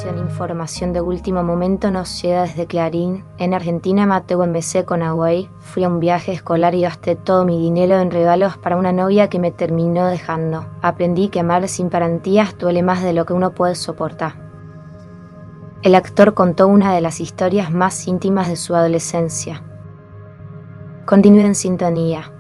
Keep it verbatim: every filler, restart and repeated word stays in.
Atención, información de último momento nos llega desde Clarín. En Argentina Mateo empecé con Hawaii. Fui a un viaje escolar y gasté todo mi dinero en regalos para una novia que me terminó dejando. Aprendí que amar sin garantías duele más de lo que uno puede soportar. El actor contó una de las historias más íntimas de su adolescencia. Continúen en sintonía.